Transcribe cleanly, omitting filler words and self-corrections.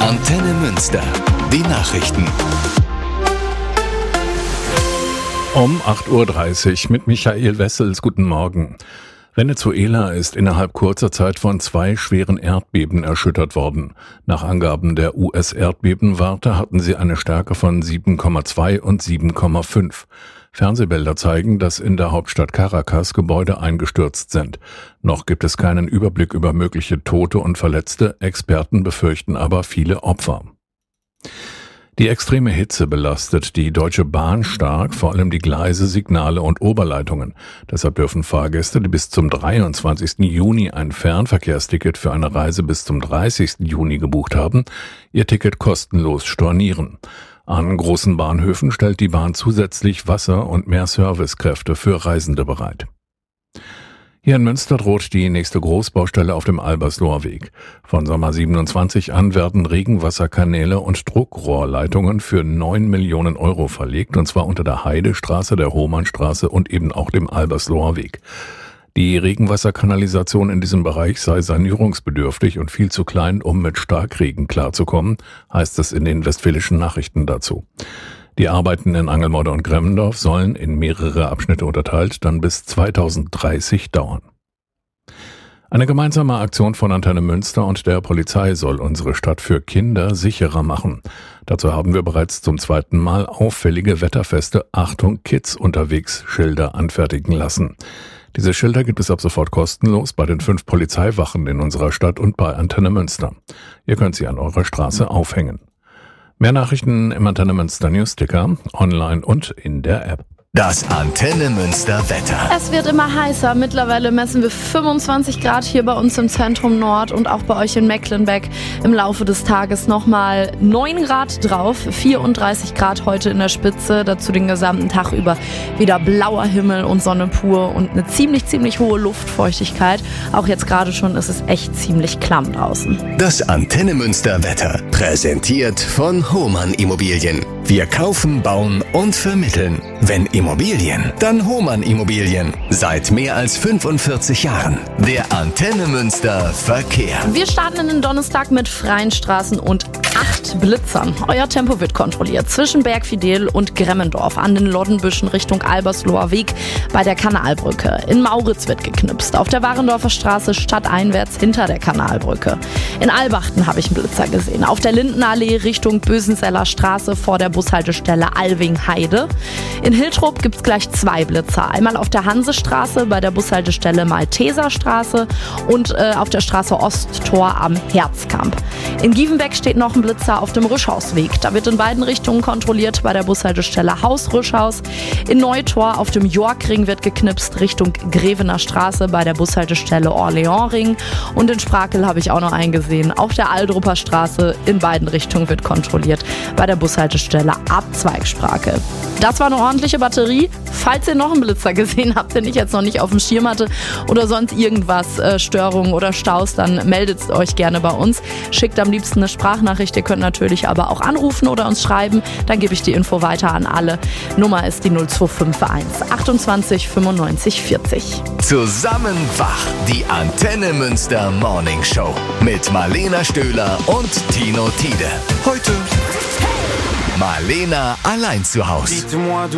Antenne Münster. Die Nachrichten. Um 8.30 Uhr mit Michael Wessels. Guten Morgen. Venezuela ist innerhalb kurzer Zeit von 2 schweren Erdbeben erschüttert worden. Nach Angaben der US-Erdbebenwarte hatten sie eine Stärke von 7,2 und 7,5. Fernsehbilder zeigen, dass in der Hauptstadt Caracas Gebäude eingestürzt sind. Noch gibt es keinen Überblick über mögliche Tote und Verletzte, Experten befürchten aber viele Opfer. Die extreme Hitze belastet die Deutsche Bahn stark, vor allem die Gleise, Signale und Oberleitungen. Deshalb dürfen Fahrgäste, die bis zum 23. Juni ein Fernverkehrsticket für eine Reise bis zum 30. Juni gebucht haben, ihr Ticket kostenlos stornieren. An großen Bahnhöfen stellt die Bahn zusätzlich Wasser und mehr Servicekräfte für Reisende bereit. Hier in Münster droht die nächste Großbaustelle auf dem Albersloher Weg. Von Sommer 27 an werden Regenwasserkanäle und Druckrohrleitungen für 9 Millionen Euro verlegt, und zwar unter der Heidestraße, der Hohmannstraße und eben auch dem Albersloher Weg. Die Regenwasserkanalisation in diesem Bereich sei sanierungsbedürftig und viel zu klein, um mit Starkregen klarzukommen, heißt es in den Westfälischen Nachrichten dazu. Die Arbeiten in Angelmodde und Gremmendorf sollen in mehrere Abschnitte unterteilt dann bis 2030 dauern. Eine gemeinsame Aktion von Antenne Münster und der Polizei soll unsere Stadt für Kinder sicherer machen. Dazu haben wir bereits zum 2. Mal auffällige wetterfeste Achtung Kids unterwegs Schilder anfertigen lassen. Diese Schilder gibt es ab sofort kostenlos bei den 5 Polizeiwachen in unserer Stadt und bei Antenne Münster. Ihr könnt sie an eurer Straße aufhängen. Mehr Nachrichten im Antenne Münster Newsticker, online und in der App. Das Antenne Münster Wetter. Es wird immer heißer. Mittlerweile messen wir 25 Grad hier bei uns im Zentrum Nord und auch bei euch in Mecklenbeck. Im Laufe des Tages nochmal 9 Grad drauf, 34 Grad heute in der Spitze. Dazu den gesamten Tag über wieder blauer Himmel und Sonne pur und eine ziemlich hohe Luftfeuchtigkeit. Auch jetzt gerade schon ist es echt ziemlich klamm draußen. Das Antenne Münster Wetter. Präsentiert von Hohmann Immobilien. Wir kaufen, bauen und vermitteln. Wenn Immobilien, dann Hohmann Immobilien. Seit mehr als 45 Jahren. Der Antenne Münster Verkehr. Wir starten in den Donnerstag mit freien Straßen und 8 Blitzern. Euer Tempo wird kontrolliert zwischen Bergfidel und Gremmendorf, an den Loddenbüschen Richtung Albersloher Weg bei der Kanalbrücke. In Mauritz wird geknipst, auf der Warendorfer Straße stadteinwärts hinter der Kanalbrücke. In Albachten habe ich einen Blitzer gesehen, auf der Lindenallee Richtung Bösenseller Straße vor der Bushaltestelle Alving-Heide. In Hiltrup gibt es gleich 2 Blitzer, einmal auf der Hansestraße bei der Bushaltestelle Malteserstraße und auf der Straße Osttor am Herzkamp. In Gievenbeck steht noch ein Blitzer auf dem Rüschhausweg. Da wird in beiden Richtungen kontrolliert bei der Bushaltestelle Haus-Rüschhaus. In Neutor auf dem Yorkring wird geknipst Richtung Grevener Straße bei der Bushaltestelle Orleansring. Und in Sprakel habe ich auch noch einen gesehen. Auf der Aldrupper Straße in beiden Richtungen wird kontrolliert bei der Bushaltestelle Abzweig Sprakel. Das war eine ordentliche Batterie. Falls ihr noch einen Blitzer gesehen habt, den ich jetzt noch nicht auf dem Schirm hatte oder sonst irgendwas, Störungen oder Staus, dann meldet euch gerne bei uns. Schickt am liebsten eine Sprachnachricht. Ihr könnt natürlich aber auch anrufen oder uns schreiben. Dann gebe ich die Info weiter an alle. Nummer ist die 0251 28 95 40. Zusammen wach, die Antenne Münster Morning Show mit Marlena Stöhler und Tino Tiede. Heute Marlena allein zu Hause.